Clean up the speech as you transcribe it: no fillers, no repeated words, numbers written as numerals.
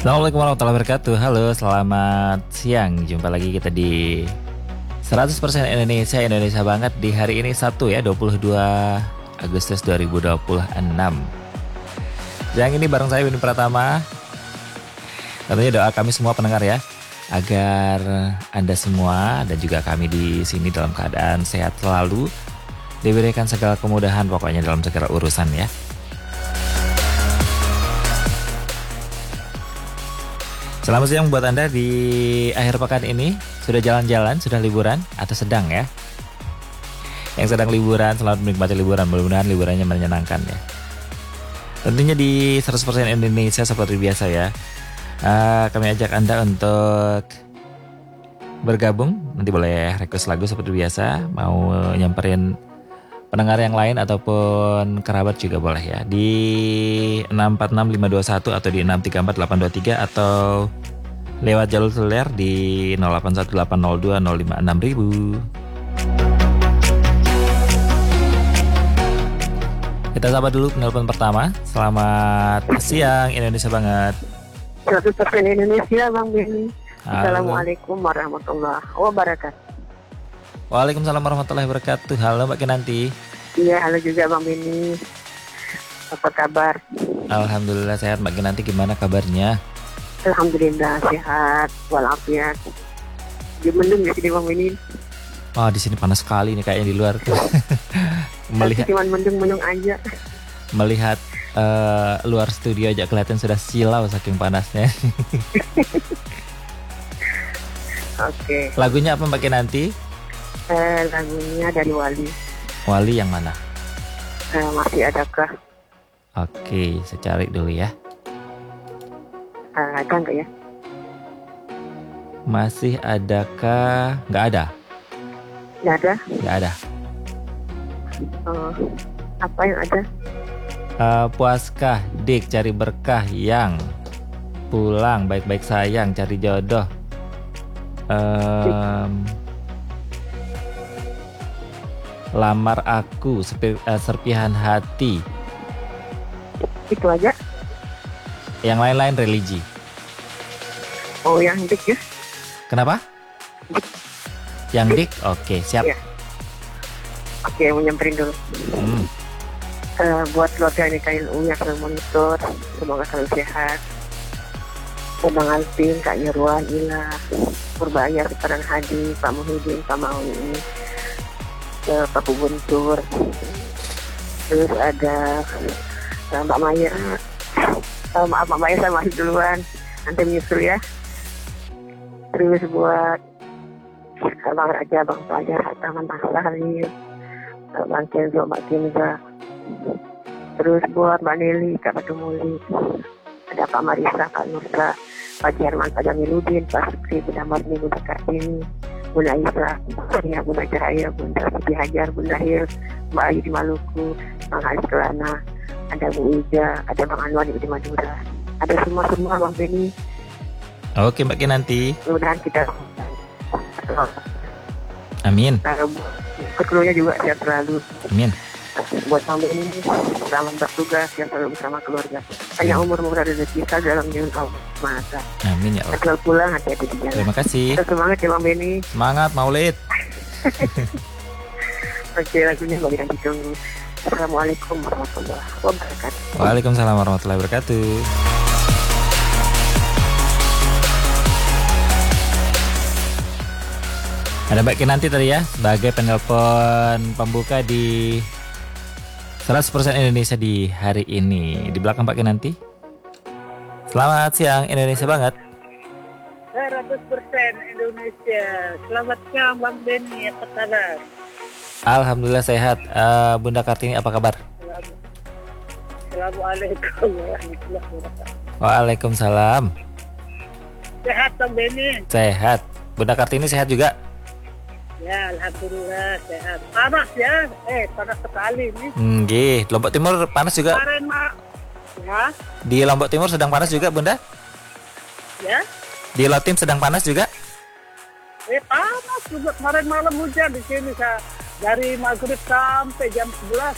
Assalamualaikum warahmatullahi wabarakatuh. Halo, selamat siang. Jumpa lagi kita di 100% Indonesia, Indonesia banget di hari ini Sabtu ya, 22 Agustus 2026. Yang ini bareng saya Winnie Pratama. Tentunya doa kami semua pendengar ya, agar Anda semua dan juga kami di sini dalam keadaan sehat selalu, diberikan segala kemudahan pokoknya dalam segala urusan ya. Selamat siang buat Anda di akhir pekan ini. Sudah jalan-jalan, sudah liburan, atau sedang ya? Yang sedang liburan, selamat menikmati liburan. Mudah-mudahan liburannya menyenangkan ya. Tentunya di 100% Indonesia seperti biasa ya. Kami ajak Anda untuk bergabung. Nanti boleh request lagu seperti biasa. Mau nyamperin pendengar yang lain ataupun kerabat juga boleh ya. Di 646521 atau di 634823 atau lewat jalur seluler di 081802056000. Kita sapa dulu penelpon pertama. Selamat siang Indonesia banget. 100% Indonesia Bang Benny. Halo. Assalamualaikum warahmatullahi wabarakatuh. Waalaikumsalam warahmatullahi wabarakatuh. Halo Mbak Kinanti. Iya, halo juga Bang Benny. Apa kabar? Alhamdulillah sehat. Mbak Kinanti gimana kabarnya? Alhamdulillah sehat walafiat. Di mendung ya sini Bang Benny. Oh, di sini panas sekali nih kayaknya di luar. Tapi cuman mendung-mendung aja. Melihat luar studio aja kelihatan sudah silau saking panasnya. Oke. Lagunya apa Mbak Kinanti? Lagunya dari Wali. Wali yang mana? Masih adakah? Oke, saya cari dulu ya. Ada nggak ya? Masih adakah? Nggak ada. Nggak ada. Nggak ada. Apa yang ada? Puaskah dik cari berkah yang pulang baik-baik sayang cari jodoh. Lamar aku serpihan hati. Itu aja. Yang lain-lain religi. Oh, yang dik ya? Kenapa? Yang dik? Oke, siap. Iya. Oke, mau nyamperin dulu. Buat keluarga NKNU yang selalu monitor, semoga selalu sehat. Bang Alvin, Kak Nyeruan, Ila, Purbaya, Sekarang Hadi, Pak Muhyiddin, Pak Maui, Pak Guntur, terus ada Mbak Maya. Maaf Mbak Maya, saya masih duluan, nanti menyusul ya. Terus buat Bang Raja, Bang Fajar, Taman Bang Halil, Bang Kenzo, Mbak Kinza. Terus buat Mbak Nelly, Kak Patumuli, ada Pak Marisa, Kak Nursa, Pak Jerman, Pak Jamiludin, Pak Sukri, Bunda Marni, Bunda Kartini, Bunda Isa, ya, Bunda Cahaya, Bunda Siti Hajar, Bunda Hil, Mbak Ayu di Maluku, Bang Haris Kelana, ada Bu Ija, ada Bang Anwar di Madura, ada semua Bang Benny. Oke Mbak Kinanti. Mudah-mudahan kita Amin. keluarnya juga sehat selalu. Amin. Buat tahun ini selamat bertugas yang selalu bersama keluarga. Hanya umur rezeki kita dalam jalan Allah masa. Amin ya Allah. Setelah pulang hati-hati di jalan. Terima kasih. Kita semangat ya Bang Benny. Semangat Maulid. Oke, lagunya bagi yang ditunggu. Assalamualaikum warahmatullahi wabarakatuh. Waalaikumsalam warahmatullahi wabarakatuh. Ada Mbak Kinanti tadi ya sebagai penelpon pembuka di 100% Indonesia di hari ini. Di belakang Mbak Kinanti. Selamat siang Indonesia banget. 100% Indonesia. Selamat siang Bang Benny, apa kabar? Alhamdulillah sehat. Bunda Kartini apa kabar? Assalamualaikum warahmatullahi wabarakatuh. Waalaikumsalam. Sehat Bang Benny? Sehat. Bunda Kartini sehat juga? Ya, alhamdulillah sehat. Panas ya? Panas sekali nih. Nggih, Lombok Timur panas juga. Kemarin ya? Di Lombok Timur sedang panas juga, Bunda? Ya? Di Lotim sedang panas juga? Panas juga. Kemarin malam hujan di sini. Dari maghrib sampai jam 11